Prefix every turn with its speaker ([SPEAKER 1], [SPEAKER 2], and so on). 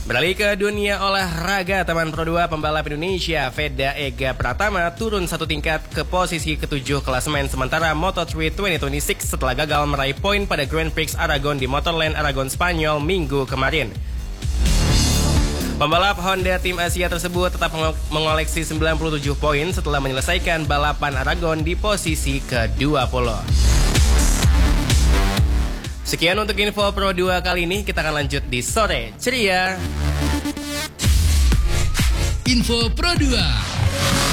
[SPEAKER 1] Beralih ke dunia olahraga, teman Pro 2 pembalap Indonesia Veda Ega Pratama turun satu tingkat ke posisi ke-7 klasemen sementara Moto3 2026 setelah gagal meraih poin pada Grand Prix Aragon di Motorland Aragon Spanyol minggu kemarin. Pembalap Honda tim Asia tersebut tetap mengoleksi 97 poin setelah menyelesaikan balapan Aragon di posisi ke-20. Sekian untuk info Pro 2 kali ini, kita akan lanjut di Sore Ceria.
[SPEAKER 2] Info Pro 2.